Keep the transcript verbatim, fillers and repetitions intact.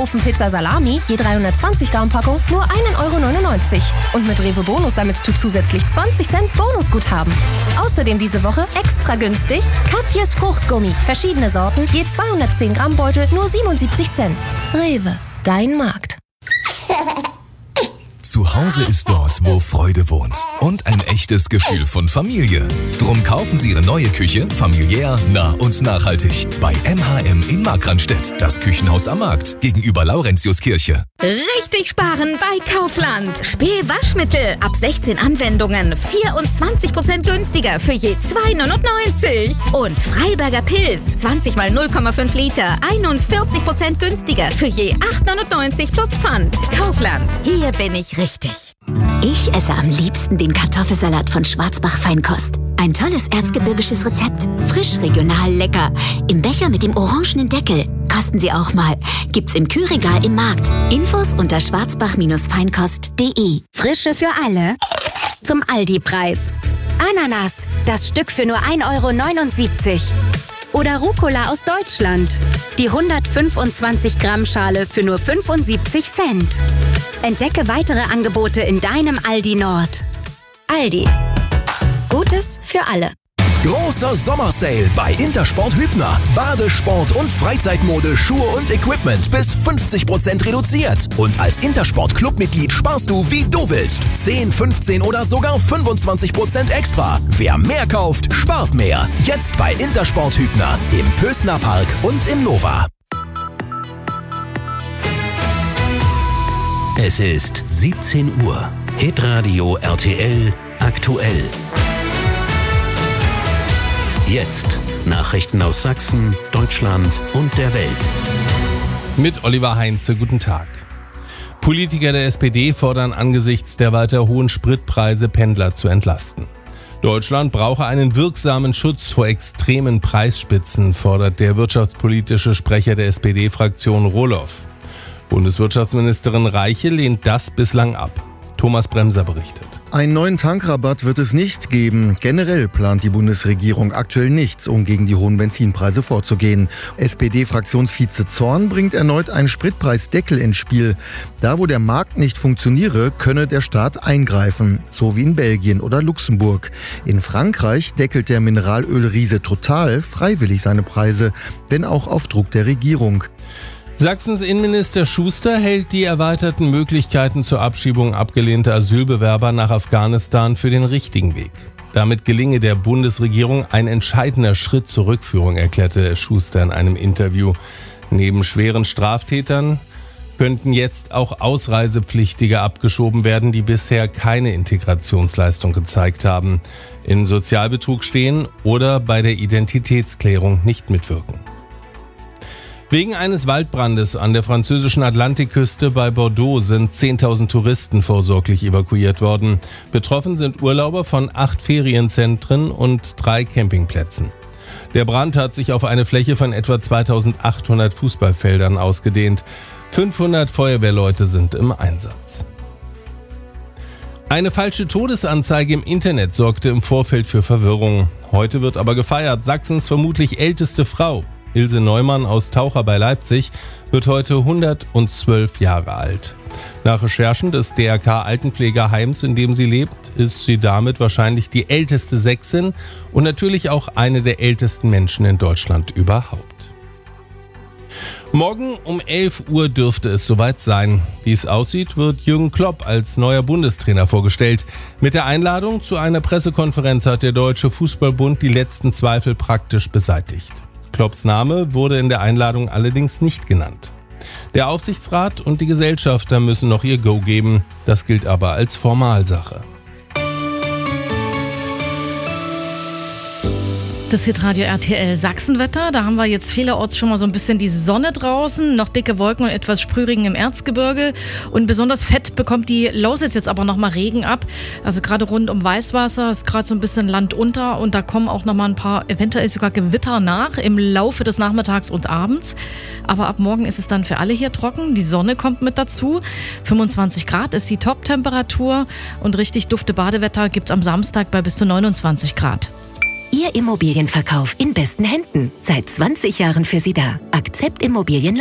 Backofen-Pizza Salami, je dreihundertzwanzig Gramm Packung, nur ein Euro neunundneunzig. Und mit Rewe Bonus sammelst du zusätzlich zwanzig Cent Bonusguthaben. Außerdem diese Woche extra günstig Katjes Fruchtgummi. Verschiedene Sorten, je zweihundertzehn Gramm Beutel, nur siebenundsiebzig Cent. Rewe, dein Markt. Zu Hause ist dort, wo Freude wohnt. Und ein echtes Gefühl von Familie. Drum kaufen Sie Ihre neue Küche familiär, nah und nachhaltig. Bei M H M in Markranstädt. Das Küchenhaus am Markt. Gegenüber Laurentiuskirche. Richtig sparen bei Kaufland. Spül-Waschmittel ab sechzehn Anwendungen. vierundzwanzig Prozent günstiger für je zwei neunundneunzig. Und Freiberger Pilz. zwanzig mal null Komma fünf Liter. einundvierzig Prozent günstiger für je acht neunundneunzig plus Pfand. Kaufland. Hier bin ich richtig. Ich esse am liebsten den Kartoffelsalat von Schwarzbach Feinkost. Ein tolles erzgebirgisches Rezept. Frisch, regional, lecker. Im Becher mit dem orangenen Deckel. Kosten Sie auch mal. Gibt's im Kühlregal im Markt. Infos unter schwarzbach Feinkost punkt de. Frische für alle. Zum Aldi-Preis. Ananas, das Stück für nur ein Euro neunundsiebzig. Oder Rucola aus Deutschland. Die hundertfünfundzwanzig Gramm Schale für nur fünfundsiebzig Cent. Entdecke weitere Angebote in deinem Aldi Nord. Aldi. Gutes für alle. Großer Sommersale bei Intersport Hübner. Badesport und Freizeitmode, Schuhe und Equipment bis fünfzig Prozent reduziert. Und als Intersport Clubmitglied sparst du, wie du willst. zehn, fünfzehn oder sogar fünfundzwanzig Prozent extra. Wer mehr kauft, spart mehr. Jetzt bei Intersport Hübner im Pösner Park und im Nova. Es ist siebzehn Uhr. Hitradio R T L aktuell. Jetzt Nachrichten aus Sachsen, Deutschland und der Welt. Mit Oliver Heinze, guten Tag. Politiker der S P D fordern angesichts der weiter hohen Spritpreise Pendler zu entlasten. Deutschland brauche einen wirksamen Schutz vor extremen Preisspitzen, fordert der wirtschaftspolitische Sprecher der S P D-Fraktion Rohloff. Bundeswirtschaftsministerin Reiche lehnt das bislang ab. Thomas Bremser berichtet. Einen neuen Tankrabatt wird es nicht geben. Generell plant die Bundesregierung aktuell nichts, um gegen die hohen Benzinpreise vorzugehen. S P D-Fraktionsvize Zorn bringt erneut einen Spritpreisdeckel ins Spiel. Da, wo der Markt nicht funktioniere, könne der Staat eingreifen, so wie in Belgien oder Luxemburg. In Frankreich deckelt der Mineralölriese Total freiwillig seine Preise, wenn auch auf Druck der Regierung. Sachsens Innenminister Schuster hält die erweiterten Möglichkeiten zur Abschiebung abgelehnter Asylbewerber nach Afghanistan für den richtigen Weg. Damit gelinge der Bundesregierung ein entscheidender Schritt zur Rückführung, erklärte Schuster in einem Interview. Neben schweren Straftätern könnten jetzt auch Ausreisepflichtige abgeschoben werden, die bisher keine Integrationsleistung gezeigt haben, in Sozialbetrug stehen oder bei der Identitätsklärung nicht mitwirken. Wegen eines Waldbrandes an der französischen Atlantikküste bei Bordeaux sind zehntausend Touristen vorsorglich evakuiert worden. Betroffen sind Urlauber von acht Ferienzentren und drei Campingplätzen. Der Brand hat sich auf eine Fläche von etwa zweitausendachthundert Fußballfeldern ausgedehnt. fünfhundert Feuerwehrleute sind im Einsatz. Eine falsche Todesanzeige im Internet sorgte im Vorfeld für Verwirrung. Heute wird aber gefeiert. Sachsens vermutlich älteste Frau, Ilse Neumann aus Taucher bei Leipzig, wird heute hundertzwölf Jahre alt. Nach Recherchen des D R K-Altenpflegerheims, in dem sie lebt, ist sie damit wahrscheinlich die älteste Sächsin und natürlich auch eine der ältesten Menschen in Deutschland überhaupt. Morgen um elf Uhr dürfte es soweit sein. Wie es aussieht, wird Jürgen Klopp als neuer Bundestrainer vorgestellt. Mit der Einladung zu einer Pressekonferenz hat der Deutsche Fußballbund die letzten Zweifel praktisch beseitigt. Klopps Name wurde in der Einladung allerdings nicht genannt. Der Aufsichtsrat und die Gesellschafter müssen noch ihr Go geben. Das gilt aber als Formalsache. Das Hitradio R T L Sachsenwetter, da haben wir jetzt vielerorts schon mal so ein bisschen die Sonne draußen, noch dicke Wolken und etwas Sprühregen im Erzgebirge und besonders fett bekommt die Lausitz jetzt aber noch mal Regen ab, also gerade rund um Weißwasser ist gerade so ein bisschen Land unter und da kommen auch noch mal ein paar, eventuell sogar Gewitter nach im Laufe des Nachmittags und Abends, aber ab morgen ist es dann für alle hier trocken, die Sonne kommt mit dazu, fünfundzwanzig Grad ist die Top-Temperatur und richtig dufte Badewetter gibt's am Samstag bei bis zu neunundzwanzig Grad. Ihr Immobilienverkauf in besten Händen. Seit zwanzig Jahren für Sie da. Akzept Immobilien